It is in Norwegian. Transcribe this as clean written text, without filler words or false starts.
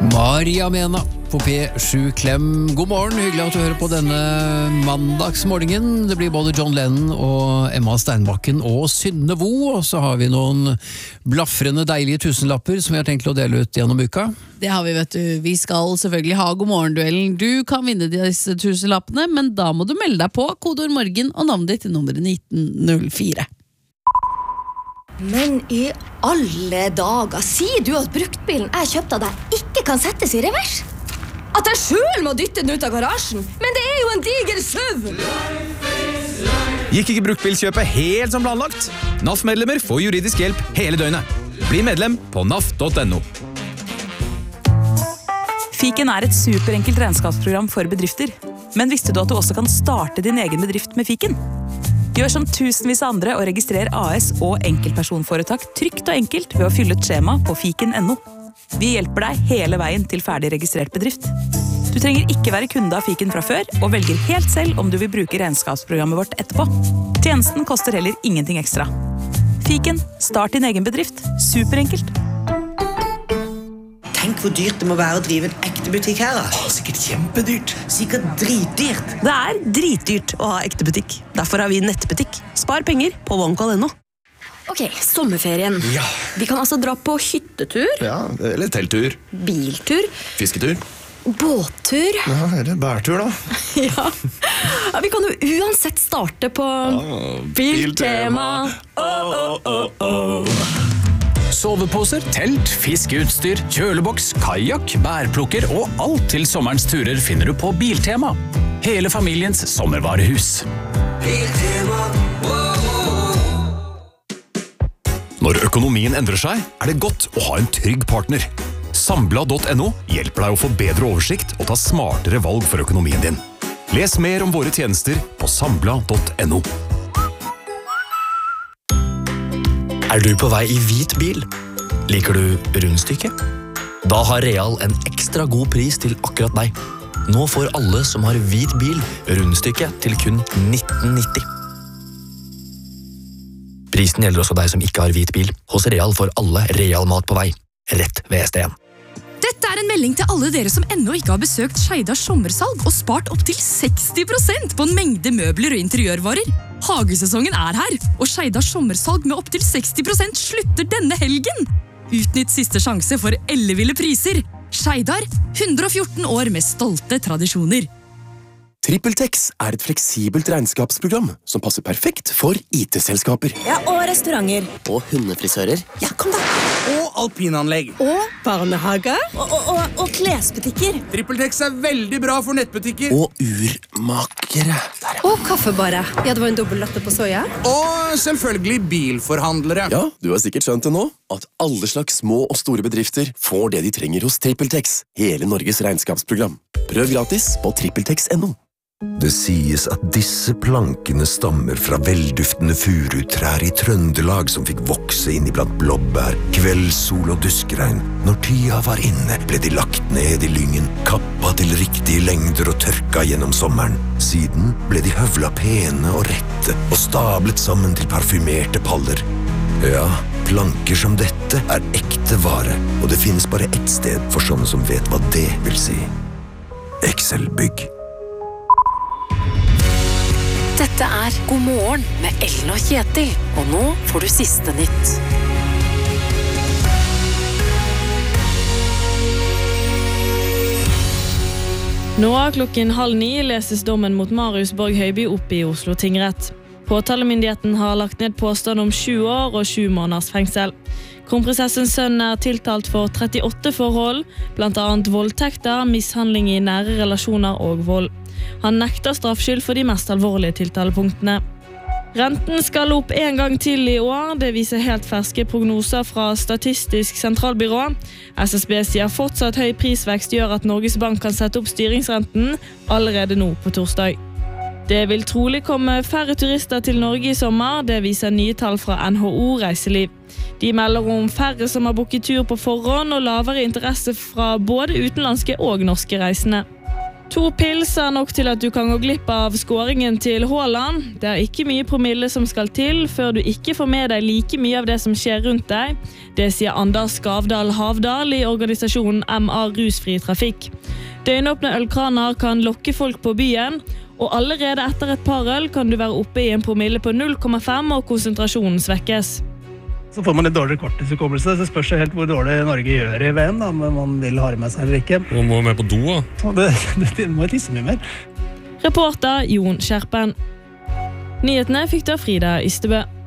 Maria Mena på P7 Klem. God morgen, hyggelig at du hører på denne mandagsmorgenen. Det blir både John Lennon og Emma Steinbakken og Synne Vo, og så har vi noen blaffrende deilige tusenlapper som vi har tenkt å dele ut gjennom uka. Det har vi, vet du. Vi skal selvfølgelig ha god morgen-duellen. Du kan vinne disse tusenlappene, men da må du melde deg på kodeord morgen og navnet ditt til nummeret 1904. Men i alle dager, sier du at bruktbilen jeg kjøpte av deg ikke kan settes i revers? At jeg selv må dytte den ut av garasjen? Men det er jo en diger SUV! Gikk ikke bruktbilkjøpet helt som planlagt? NAF-medlemmer får juridisk hjelp hele døgnet. Bli medlem på naf.no. Fiken er et superenkelt regnskapsprogram for bedrifter. Men visste du at du også kan starte din egen bedrift med Fiken? Gjør som tusenvis av andre og registrer AS og enkeltpersonforetak trygt og enkelt ved å fylle et skjema på fiken.no. Vi hjelper deg hele veien til ferdig registrert bedrift. Du trenger ikke være kunde av Fiken fra før, og velger helt selv om du vil bruke regnskapsprogrammet vårt etterpå. Tjenesten koster heller ingenting ekstra. Fiken, start din egen bedrift. Superenkelt. Tenk hvor dyrt det må være å drive en ekte butikk her. Sikkert kjempedyrt. Sikkert dritdyrt. Det er dritdyrt å ha ekte butikk. Derfor har vi nettbutikk. Spar penger på OneCall.no. Ok, sommerferien. Ja. Vi kan altså dra på hyttetur, Ja, eller telttur. biltur, Fisketur. båttur. Ja, eller bærtur da. Ja, vi kan jo uansett starte på Biltema. Soveposer, telt, fiskeutstyr, kjøleboks, kajak, bærplukker og alt til sommerens turer finner du på Biltema. Hele familiens sommervarehus. Biltema. Når økonomien endrer seg, er det godt å ha en trygg partner. Sambla.no hjelper deg å få bedre oversikt og ta smartere valg for økonomien din. Les mer om våre tjenester på sambla.no. Er du på vei i hvit bil? Liker du rundstykke? Da har Real en ekstra god pris til akkurat deg. Nå får alle som har hvit bil rundstykke til kun 19,90. Prisen gjelder også deg som ikke har hvit bil. Hos Real får alle Real mat på vei. Rett ved STN. Dette er en melding til alle dere som ennå ikke har besøkt Skeidars sommersalg og spart opp til 60% på en mengde møbler og interiørvarer. Hagesesongen er her, og Skeidars sommersalg med opp til 60% slutter denne helgen. Utnytt siste sjanse for elleville priser. Skeidar, 114 år med stolte tradisjoner. TrippelTex er et fleksibelt regnskapsprogram som passer perfekt for IT-selskaper. Ja, og restauranter. Og hundefrisører. Ja, kom da. Og alpinanlegg. Og barnehage. Og klesbutikker. TrippelTex er veldig bra for nettbutikker. Og urmakere. Og kaffebare. Ja, det var en dobbelt latte på soja. Og selvfølgelig bilforhandlere. Ja, du har sikkert skjønt det nå, at alle slags små og store bedrifter får det de trenger hos TrippelTex. Hele Norges regnskapsprogram. Prøv gratis på trippeltex.no. Det sies at disse plankene stammer fra velduftende furutrær i Trøndelag som fikk vokse inn iblant blåbær, kveldssol og duskregn. Når tida var inne, ble de lagt ned i lyngen, kappa til riktige lengder og tørka gjennom sommeren. Siden ble de høvla pene og rette og stablet sammen til parfymerte paller. Ja, planker som dette er ekte vare, og det finnes bare ett sted for sånne som vet hva det vil si. Excel-bygg. Dette er God morgen med Ellen og Kjetil, og nå får du siste nytt. Nå klokken 8:30 leses dommen mot Marius Borg Høiby opp i Oslo tingrett. Påtalemyndigheten har lagt ned påstand om 7 år og 7 måneders fengsel. Kronprinsessens sønn er tiltalt for 38 forhold, blant annet voldtekter, mishandling i nære relasjoner og vold. Han nekter straffskyld for de mest alvorlige tiltalepunktene. Renten skal opp en gang til i år, det viser helt ferske prognoser fra Statistisk sentralbyrå. SSB sier fortsatt høy prisvekst gjør at Norges Bank kan sette opp styringsrenten allerede nå på torsdag. Det vil trolig komme færre turister til Norge i sommer, det viser nye tall fra NHO Reiseliv. De melder om færre som har booket tur på forhånd og lavere interesse fra både utenlandske og norske reisende. 2 pils nok til at du kan gå glipp av skåringen til Haaland. Det ikke mye promille som skal til før du ikke får med deg like mye av det som skjer rundt deg. Det sier Anders Skavdal Havdal i organisasjonen MA Rusfri Trafikk. Døgnåpne ølkraner kan lokke folk på byen, og allerede etter et par øl kan du være oppe i en promille på 0,5 og konsentrasjonen svekkes. Så får man litt dårligere korttidshukommelse, så spørs det helt hvor dårlig Norge gjør i VM, da, men man vil ha det med seg eller ikke. Man må med på do, da. Det må tisse mye mer. Reporter Jon Skjerpen. Nyhetene fikk du av Frida Ystebø.